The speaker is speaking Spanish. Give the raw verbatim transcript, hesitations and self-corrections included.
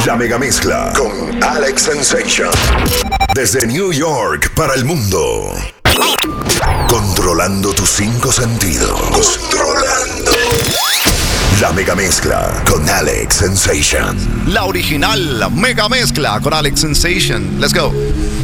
La mega mezcla con Alex Sensation. Desde New York para el mundo. Controlando tus cinco sentidos. Controlando. La mega mezcla con Alex Sensation. La original, la mega mezcla con Alex Sensation. Let's go.